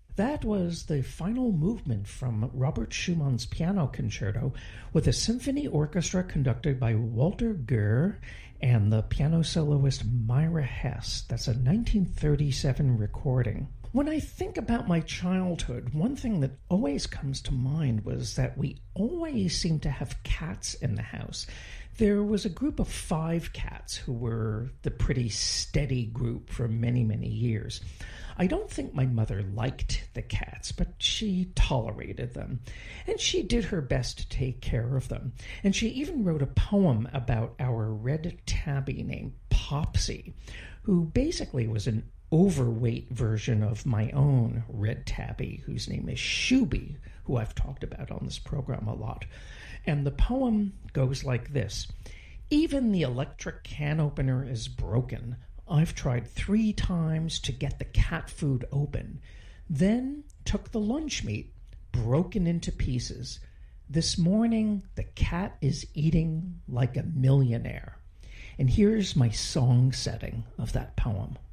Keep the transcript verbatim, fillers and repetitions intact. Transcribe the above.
That was the final movement from Robert Schumann's Piano Concerto with a symphony orchestra conducted by Walter Goer and the piano soloist Myra Hess. That's a nineteen thirty-seven recording. When I think about my childhood, one thing that always comes to mind was that we always seemed to have cats in the house. There was a group of five cats who were the pretty steady group for many, many years. I don't think my mother liked the cats, but she tolerated them, and she did her best to take care of them. And she even wrote a poem about our red tabby named Popsy, who basically was an overweight version of my own red tabby, whose name is Shuby, who I've talked about on this program a lot. And the poem goes like this. Even the electric can opener is broken. I've tried three times to get the cat food open. Then took the lunch meat, broken into pieces. This morning, the cat is eating like a millionaire. And here's my song setting of that poem.